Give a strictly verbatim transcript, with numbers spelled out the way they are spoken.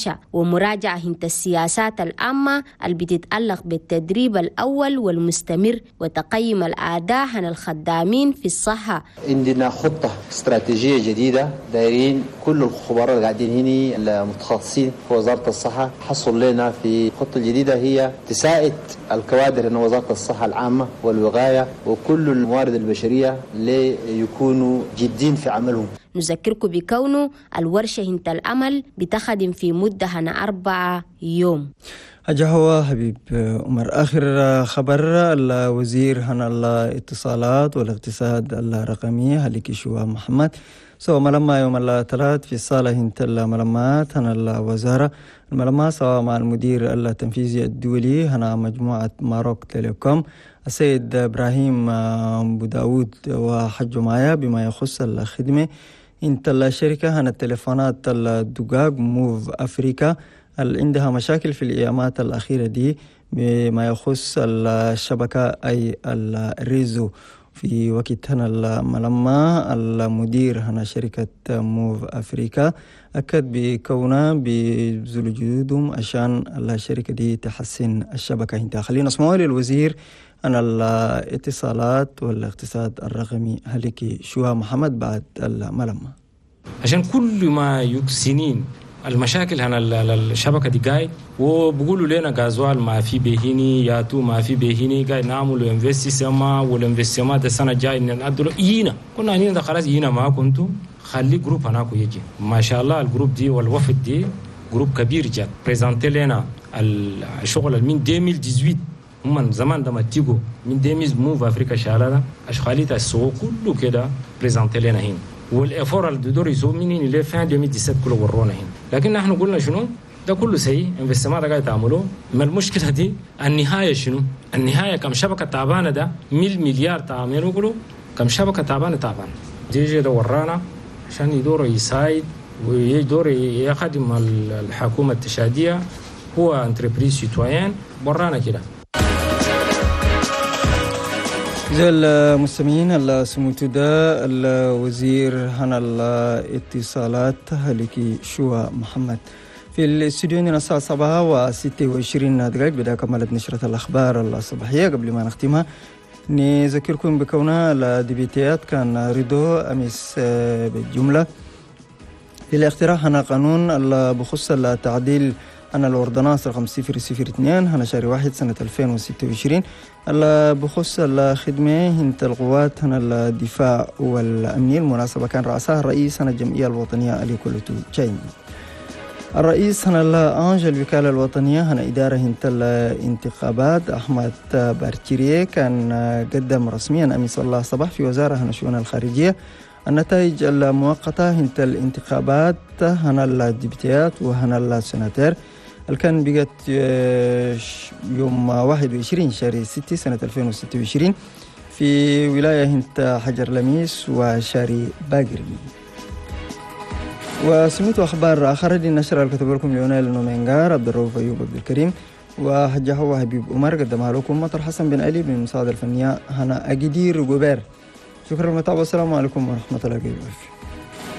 ورشة ومراجعة هنت السياسات العامة اللي بتتعلق بالتدريب الأول والمستمر وتقييم الأداء عن الخدامين في الصحة. عندنا خطة استراتيجية جديدة دايرين كل الخبراء اللي قاعدين هنا المتخصصين في وزارة الصحة حصل لنا في الخطة الجديدة هي تساعد الكوادر من وزارة الصحة العامة والوقاية وكل الموارد البشرية ليكونوا جدين في عملهم. نذكركم بكونه الورشة هنت العمل بتخدم في مدة هنا أربعة يوم. أجا هو حبيب عمر. آخر خبر الوزير هن الاتصالات والاقتصاد الرقمي هلكي شوا محمد سوى ملما يوم الثلاث في الصالة هنت الملمات هن الوزارة الملمات سواء مع المدير التنفيذي الدولي هنا مجموعة ماروك تيليكوم السيد إبراهيم بوداود وحج مايا بما يخص الخدمة انت الشركة هنا التليفونات الدقاق موف أفريكا اللي عندها مشاكل في الأيامات الأخيرة دي بما يخص الشبكة أي الريزو. في وقت هنا الملما المدير هنا شركة موف أفريكا أكد بكونه بذل جهودهم عشان الشركة دي تحسن الشبكة. انت خلينا نسمع للوزير أنا الاتصالات والاقتصاد الرقمي هلكي شوا محمد بعد الملمة عشان كل ما يكسنين المشاكل هنا الشبكة دي قاعد وبقولوا لنا غازوال ما في بهيني ياتو ما في بهيني قاعد نعملوا انفستي سما والانفستيمات السنة الجاية نقدروا يينا كنا هنا خلاص يينا ما كنتوا خلي جروب هناكو يجي ما شاء الله الجروب دي والوفد دي جروب كبير جات بريزانتي لنا الشغل من ألفين وثمانية عشر هم زمان لما تيجوا من ديميز موف أفريقيا شغالة أشغالية السوق كله كده بريزانتي لنا هنا والإفورة اللي دور يسوق منين اللي في ألفين وسبعة عشر كله ورونا هنا لكن نحن قلنا شنو ده كله سيء انفستمات قاعد تعملوه ما المشكلة دي النهاية شنو النهاية كم شبكة تعبانة ده ميل مليار تعملوا كله كم شبكة تعبانة تعبانة ديجي ده ورانا عشان يدور يساعد ويدور يخدم الحكومة التشادية هو انتربريز سيتويان ورانا كده. زي المستمعين اللي سمعتوا ده الوزير هنا الاتصالات هلكي شوا محمد في الاستوديو هنا الساعة سبعة وستة وعشرين دقائق بدأ كملت نشرة الأخبار الصباحية. قبل ما نختمها نذكركم بكونها الديبيتيات كان رضو أمس بالجملة في الاقتراح هنا قانون بخصوص التعديل أنا الأوردنانس رقم صفر صفر اثنين هنا شهر واحد سنة ألفين وستة وعشرين بخصوص الخدمة هنت القوات هنا الدفاع والأمنية. المناسبة كان رأسها الرئيس هنا الجمعية الوطنية ألي كولوتو تشايني. الرئيس هنا الأنج الوكالة الوطنية هنا إدارة هنت الانتخابات أحمد بارتيريه كان قدم رسميا أمس الله صباح في وزارة هنا الشؤون الخارجية النتائج المؤقتة هنت الانتخابات هنا الديبتيات وهنا السناتير اللي كان بقت يوم واحد وعشرين شهر ستة سنة ألفين وستة وعشرين في ولاية هنت حجر لميس وشاري باقري. وسمعتوا أخبار آخر دي نشر الكتب لكم ليونيل نومينغار عبد الرؤوف أيوب عبد الكريم وحجة هو حبيب عمر قدمها لكم مطر حسن بن علي بالمساعدة الفنية هنا أجدير جوبير. شكرا للمتابعة والسلام عليكم ورحمة الله وبركاته.